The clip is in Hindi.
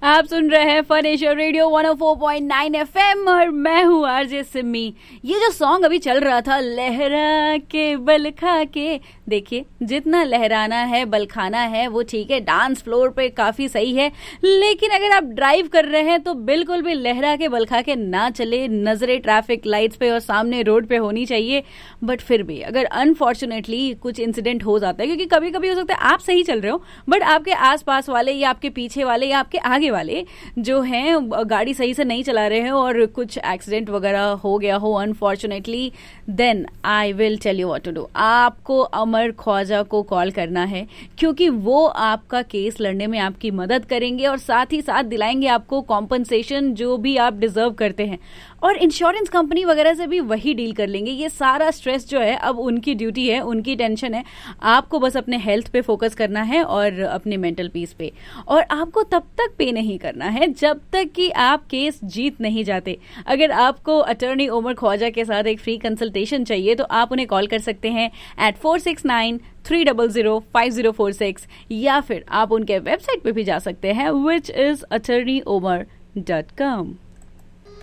आप सुन रहे हैं फन एशिया रेडियो 104.9 एफएम और मैं हूँ आरजे सिम्मी। ये जो सॉन्ग अभी चल रहा था, लहरा के बल खा के, देखिए जितना लहराना है बल खाना है वो ठीक है, डांस फ्लोर पे काफी सही है, लेकिन अगर आप ड्राइव कर रहे हैं तो बिल्कुल भी लहरा के बल खा के ना चले। नजरें ट्रैफिक लाइट्स पे और सामने रोड पे होनी चाहिए। बट फिर भी अगर अनफॉर्चुनेटली कुछ इंसिडेंट हो जाता है, क्योंकि कभी कभी हो सकता है आप सही चल रहे हो बट आपके आसपास वाले या आपके पीछे वाले या आपके आगे वाले जो हैं गाड़ी सही से नहीं चला रहे हैं और कुछ एक्सीडेंट वगैरह हो गया हो unfortunately, then I will tell you what to do. आपको अमर ख्वाजा को कॉल करना है, क्योंकि वो आपका केस लड़ने में आपकी मदद करेंगे और साथ ही साथ दिलाएंगे आपको कॉम्पनसेशन जो भी आप डिजर्व करते हैं। और इंश्योरेंस कंपनी वगैरह से भी वही डील कर लेंगे। ये सारा स्ट्रेस जो है अब उनकी ड्यूटी है, उनकी टेंशन है। आपको बस अपने हेल्थ पे फोकस करना है और अपने मेंटल पीस पे। और आपको तब तक पे नहीं करना है जब तक कि आप केस जीत नहीं जाते। अगर आपको अटर्नी उमर ख्वाजा के साथ एक फ्री कंसल्टेशन चाहिए तो आप उन्हें कॉल कर सकते हैं at 469-300-5046 या फिर आप उनके वेबसाइट पे भी जा सकते हैं which is attorneyomer.com।